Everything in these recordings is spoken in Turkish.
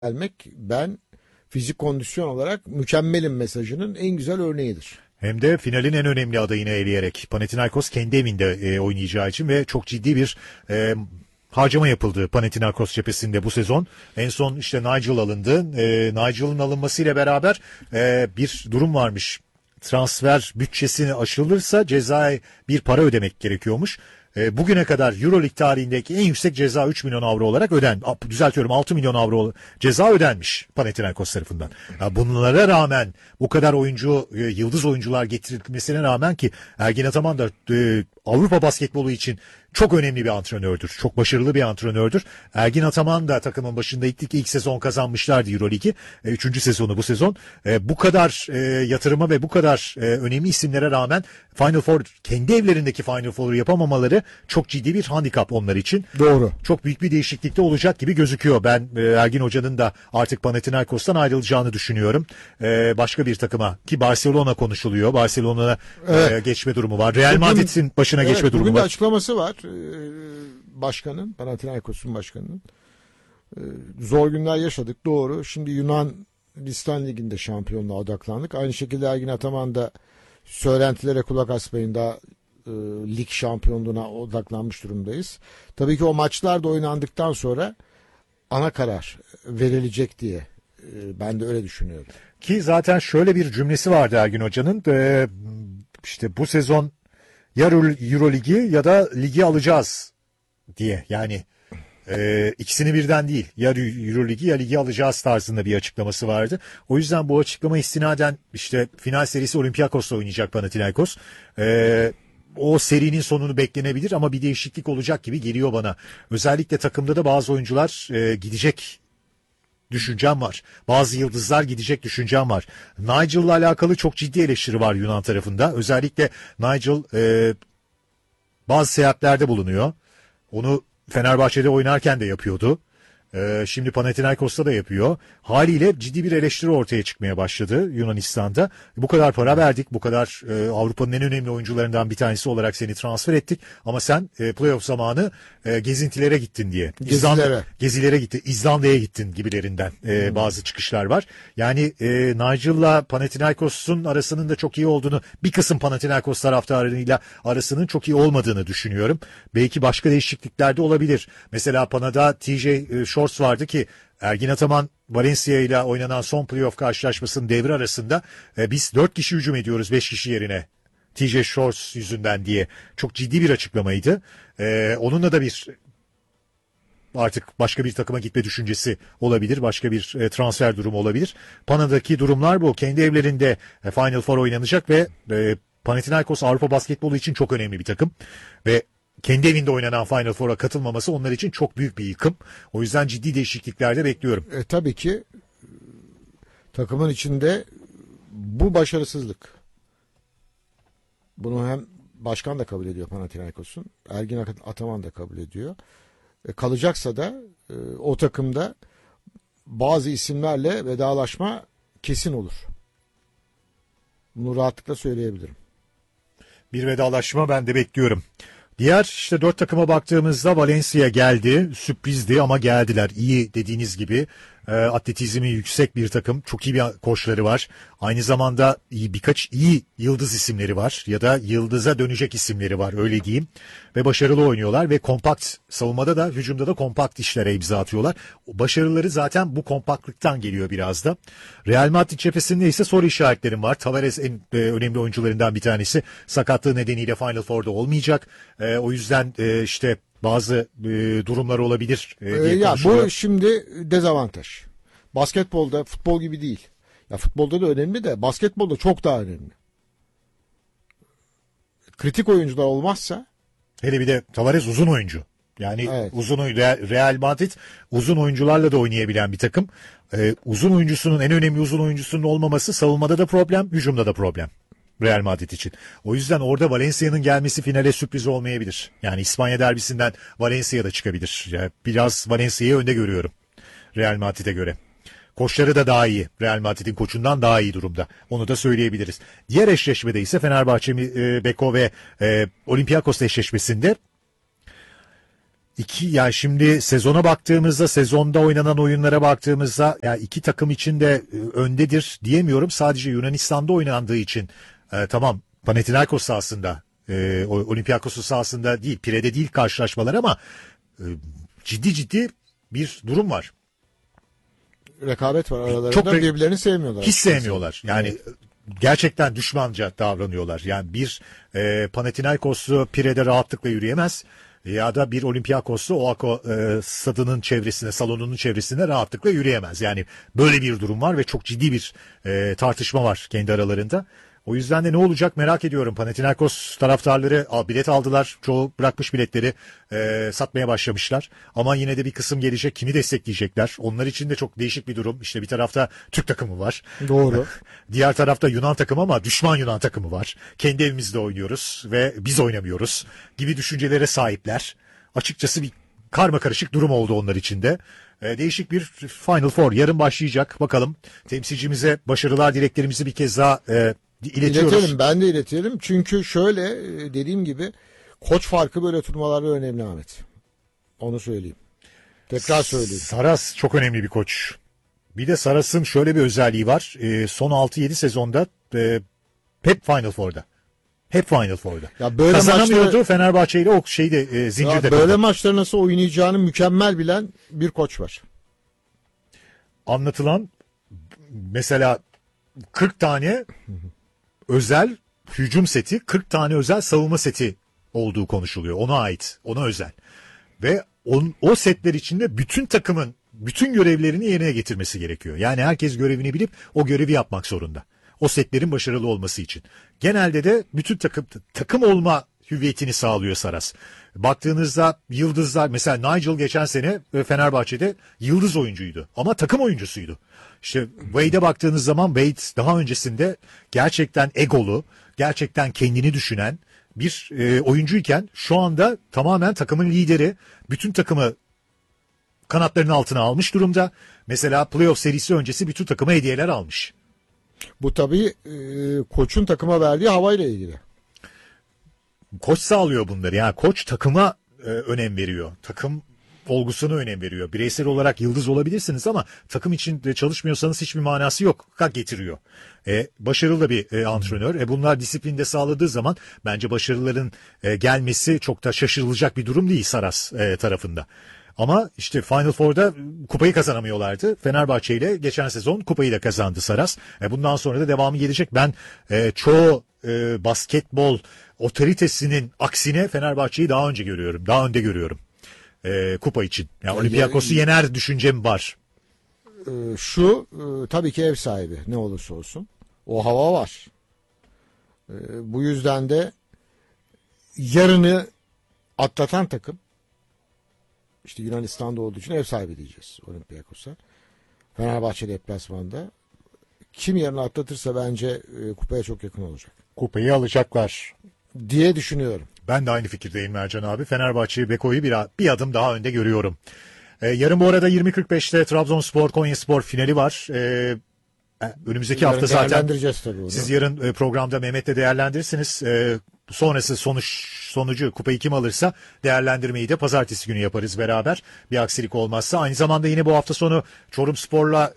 gelmek ben fizik kondisyon olarak mükemmelim mesajının en güzel örneğidir. Hem de finalin en önemli adayını eleyerek Panathinaikos kendi evinde oynayacağı için ve çok ciddi bir harcama yapıldı Panathinaikos cephesinde bu sezon. En son işte Nigel alındı. Nigel'ın alınmasıyla beraber bir durum varmış. Transfer bütçesini aşılırsa cezaya bir para ödemek gerekiyormuş. Bugüne kadar EuroLeague tarihindeki en yüksek ceza 3 milyon avro olarak düzeltiyorum 6 milyon avro ceza ödenmiş Panathinaikos tarafından. Ya bunlara rağmen bu kadar oyuncu, yıldız oyuncular getirilmesine rağmen ki Ergin Ataman da Avrupa basketbolu için çok önemli bir antrenördür. Çok başarılı bir antrenördür. Ergin Ataman da takımın başında ilk sezon kazanmışlardı EuroLeague'i. 3. sezonu bu sezon. Bu kadar yatırıma ve bu kadar önemli isimlere rağmen Final Four, kendi evlerindeki Final Four'u yapamamaları çok ciddi bir handikap onlar için. Doğru. Çok büyük bir değişiklikte olacak gibi gözüküyor. Ben Ergin Hoca'nın da artık Panathinaikos'tan ayrılacağını düşünüyorum. Başka bir takıma ki Barcelona konuşuluyor. Barcelona'ya geçme durumu var. Real Madrid'in başına geçme durumu bugün var. de açıklaması var. Başkanın, Panathinaikos'un başkanının. Zor günler yaşadık, doğru. Şimdi Yunanistan Ligi'nde şampiyonluğa odaklandık. Aynı şekilde Ergin Ataman da söylentilere kulak asmayın, daha lig şampiyonluğuna odaklanmış durumdayız. Tabii ki o maçlar da oynandıktan sonra ana karar verilecek diye ben de öyle düşünüyorum. Ki zaten şöyle bir cümlesi vardı Ergin Hoca'nın. İşte bu sezon ya EuroLeague'i ya da ligi alacağız diye. Yani ikisini birden değil. Ya EuroLeague'i ya ligi alacağız tarzında bir açıklaması vardı. O yüzden bu açıklama istinaden işte final serisi Olympiakos'la oynayacak Panathinaikos. O serinin sonunu beklenebilir ama bir değişiklik olacak gibi geliyor bana. Özellikle takımda da bazı oyuncular gidecek düşüncem var. Bazı yıldızlar gidecek düşüncem var. Nigel'la alakalı çok ciddi eleştiri var Yunan tarafında. Özellikle Nigel bazı seyahatlerde bulunuyor. Onu Fenerbahçe'de oynarken de yapıyordu. Şimdi Panathinaikos'ta da yapıyor. Haliyle ciddi bir eleştiri ortaya çıkmaya başladı Yunanistan'da. Bu kadar para verdik, bu kadar Avrupa'nın en önemli oyuncularından bir tanesi olarak seni transfer ettik. Ama sen playoff zamanı gezintilere gittin diye. Gezilere gittin, İzlanda'ya gittin gibilerinden bazı çıkışlar var. Yani Nigel'la Panathinaikos'un arasının da çok iyi olduğunu, bir kısım Panathinaikos taraftarıyla arasının çok iyi olmadığını düşünüyorum. Belki başka değişiklikler de olabilir. Mesela Pana'da TJ Shorts vardı ki Ergin Ataman Valencia ile oynanan son playoff karşılaşmasının devre arasında biz 4 kişi hücum ediyoruz 5 kişi yerine TJ Shorts yüzünden diye çok ciddi bir açıklamaydı. Onunla da bir artık başka bir takıma gitme düşüncesi olabilir. Başka bir transfer durumu olabilir. Pana'daki durumlar bu. Kendi evlerinde Final Four oynanacak ve Panathinaikos Avrupa basketbolu için çok önemli bir takım. Ve kendi evinde oynanan Final Four'a katılmaması onlar için çok büyük bir yıkım. O yüzden ciddi değişiklikler de bekliyorum. Tabii ki takımın içinde bu başarısızlık. Bunu hem başkan da kabul ediyor Panathinaikos'un. Ergin Ataman da kabul ediyor. Kalacaksa da o takımda bazı isimlerle vedalaşma kesin olur. Bunu rahatlıkla söyleyebilirim. Bir vedalaşma ben de bekliyorum. Diğer işte 4 takıma baktığımızda Valencia geldi. Sürprizdi ama geldiler. İyi dediğiniz gibi atletizmi yüksek bir takım. Çok iyi bir koçları var. Aynı zamanda birkaç iyi yıldız isimleri var. Ya da yıldıza dönecek isimleri var öyle diyeyim. Ve başarılı oynuyorlar ve kompakt savunmada da hücumda da kompakt işlere imza atıyorlar. Başarıları zaten bu kompaktlıktan geliyor biraz da. Real Madrid cephesinde ise soru işaretlerim var. Tavares en önemli oyuncularından bir tanesi. Sakatlığı nedeniyle Final Four'da olmayacak. O yüzden işte bazı durumlar olabilir diye konuşuluyor. Bu şimdi dezavantaj. Basketbolda futbol gibi değil. Ya futbolda da önemli de basketbolda çok daha önemli. Kritik oyuncular olmazsa, hele bir de Tavares uzun oyuncu. Yani evet. Real Madrid uzun oyuncularla da oynayabilen bir takım. Uzun oyuncusunun, en önemli uzun oyuncusunun olmaması savunmada da problem, hücumda da problem. Real Madrid için. O yüzden orada Valencia'nın gelmesi finale sürpriz olmayabilir. Yani İspanya derbisinden Valencia da çıkabilir. Yani biraz Valencia'yı önde görüyorum Real Madrid'e göre. Koçları da daha iyi. Real Madrid'in koçundan daha iyi durumda. Onu da söyleyebiliriz. Diğer eşleşmede ise Fenerbahçe, Beko ve Olympiakos eşleşmesinde Yani şimdi sezona baktığımızda, sezonda oynanan oyunlara baktığımızda ya iki takım için de öndedir diyemiyorum. Sadece Yunanistan'da oynandığı için tamam Panathinaikos sahasında, Olympiakos'un sahasında değil, Pire'de değil karşılaşmalar ama ciddi bir durum var. Rekabet var aralarında. Çok birbirlerini sevmiyorlar. Hiç sevmiyorlar. Yani gerçekten düşmanca davranıyorlar. Yani bir Panathinaikoslu Pire'de rahatlıkla yürüyemez. Ya da bir Olympiakoslu Oako stadının çevresinde, salonunun çevresinde rahatlıkla yürüyemez. Yani böyle bir durum var ve çok ciddi bir tartışma var kendi aralarında. O yüzden de ne olacak merak ediyorum. Panathinaikos taraftarları bilet aldılar. Çoğu bırakmış biletleri, satmaya başlamışlar. Ama yine de bir kısım gelecek. Kimi destekleyecekler? Onlar için de çok değişik bir durum. İşte bir tarafta Türk takımı var. Doğru. Diğer tarafta Yunan takımı ama düşman Yunan takımı var. Kendi evimizde oynuyoruz ve biz oynamıyoruz gibi düşüncelere sahipler. Açıkçası bir karmakarışık durum oldu onlar için de. Değişik bir Final Four yarın başlayacak. Bakalım temsilcimize başarılar dileklerimizi bir kez daha iletiyoruz. İletelim, ben de iletelim. Çünkü şöyle dediğim gibi koç farkı böyle turnuvalarda önemli Ahmet. Onu söyleyeyim. Tekrar söyleyeyim. Saras çok önemli bir koç. Bir de Saras'ın şöyle bir özelliği var. Son 6-7 sezonda hep Final Four'da. Hep Final Four'da. Ya böyle kazanamıyordu maçları, Fenerbahçe ile o şeyde zincirde. böyle maçları nasıl oynayacağını mükemmel bilen bir koç var. Anlatılan mesela 40 tane özel hücum seti, 40 tane özel savunma seti olduğu konuşuluyor. Ona ait, ona özel. Ve o setler içinde bütün takımın bütün görevlerini yerine getirmesi gerekiyor. Yani herkes görevini bilip o görevi yapmak zorunda. O setlerin başarılı olması için. Genelde de bütün takım olma hüviyetini sağlıyor Saras. Baktığınızda yıldızlar, mesela Nigel geçen sene Fenerbahçe'de yıldız oyuncuydu ama takım oyuncusuydu. İşte Wade'e baktığınız zaman Wade daha öncesinde gerçekten egolu, gerçekten kendini düşünen bir oyuncuyken şu anda tamamen takımın lideri, bütün takımı kanatlarının altına almış durumda. Mesela playoff serisi öncesi bütün takıma hediyeler almış. Bu tabii koçun takıma verdiği havayla ilgili. Koç sağlıyor bunları. Yani koç takıma önem veriyor. Takım olgusuna önem veriyor. Bireysel olarak yıldız olabilirsiniz ama takım için çalışmıyorsanız hiçbir manası yok. Getiriyor. Başarılı da bir antrenör. Bunlar disiplinde sağladığı zaman bence başarıların gelmesi çok da şaşırılacak bir durum değil Saras tarafında. Ama işte Final Four'da kupayı kazanamıyorlardı. Fenerbahçe ile geçen sezon kupayı da kazandı Saras. Bundan sonra da devamı gelecek. Ben çoğu basketbol otoritesinin aksine Fenerbahçe'yi daha önce görüyorum. Daha önde görüyorum. Kupa için. Yani Olympiakos'u yener düşüncem var. Tabii ki ev sahibi ne olursa olsun. O hava var. Bu yüzden de yarını atlatan takım işte Yunanistan'da olduğu için ev sahibi diyeceğiz Olympiakos'a. Fenerbahçe deplasmanda. Kim yarını atlatırsa bence kupaya çok yakın olacak. Kupayı alacaklar diye düşünüyorum. Ben de aynı fikirdeyim Ercan abi. Fenerbahçe'yi, Beko'yu bir adım daha önde görüyorum. Yarın bu arada 20.45'te Trabzonspor Konyaspor finali var. Önümüzdeki hafta zaten siz yarın programda Mehmet'le değerlendirirsiniz. Sonrası sonucu kupayı kim alırsa değerlendirmeyi de pazartesi günü yaparız beraber. Bir aksilik olmazsa. Aynı zamanda yine bu hafta sonu Çorumspor'la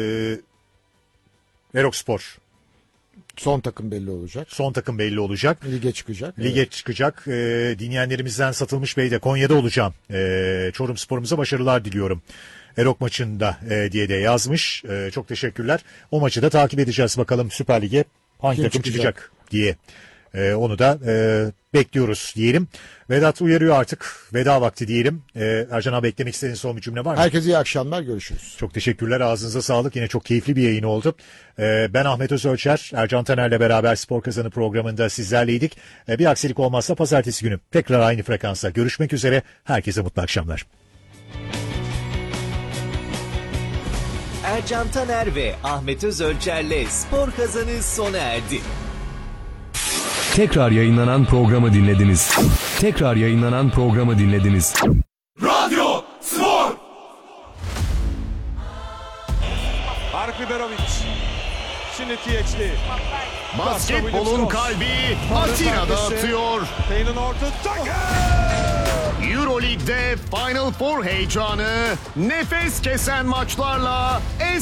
Erokspor. Son takım belli olacak. Lige çıkacak. Dinleyenlerimizden Satılmış Bey de Konya'da olacağım. Çorumspor'umuza başarılar diliyorum. Erok maçında diye de yazmış. Çok teşekkürler. O maçı da takip edeceğiz. Bakalım Süper Lig'e hangi takım çıkacak diye. Onu da bekliyoruz diyelim. Vedat uyarıyor artık. Veda vakti diyelim. Ercan abi eklemek istediğin son bir cümle var mı? Herkese iyi akşamlar. Görüşürüz. Çok teşekkürler. Ağzınıza sağlık. Yine çok keyifli bir yayın oldu. Ben Ahmet Özölçer. Ercan Taner'le beraber Spor Kazanı programında sizlerleydik. Bir aksilik olmazsa pazartesi günü tekrar aynı frekansta görüşmek üzere. Herkese mutlu akşamlar. Ercan Taner ve Ahmet Özölçer'le Spor Kazanı sona erdi. Tekrar yayınlanan programı dinlediniz. Radyo Spor. Mark Liberovic. Şimdi THD. Basketbolun kalbi Atina'da atıyor. Taylor Norton. Euroleague'de Final Four heyecanı, nefes kesen maçlarla